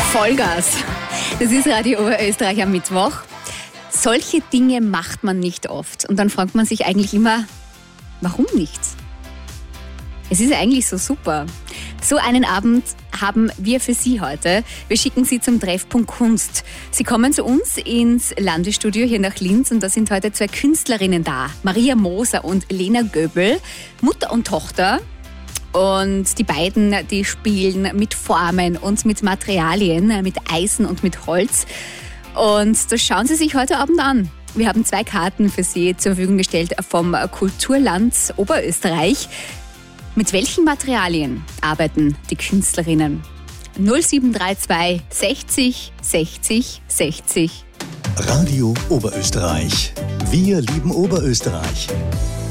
Vollgas. Das ist Radio Oberösterreich am Mittwoch. Solche Dinge macht man nicht oft. Und dann fragt man sich eigentlich immer, warum nicht? Es ist eigentlich so super. So einen Abend haben wir für Sie heute. Wir schicken Sie zum Treffpunkt Kunst. Sie kommen zu uns ins Landesstudio hier nach Linz und da sind heute zwei Künstlerinnen da. Maria Moser und Lena Göbel, Mutter und Tochter. Und die beiden, die spielen mit Formen und mit Materialien, mit Eisen und mit Holz. Und das schauen Sie sich heute Abend an. Wir haben 2 Karten für Sie zur Verfügung gestellt vom Kulturland Oberösterreich. Mit welchen Materialien arbeiten die Künstlerinnen? 0732 60 60 60. Radio Oberösterreich. Wir lieben Oberösterreich.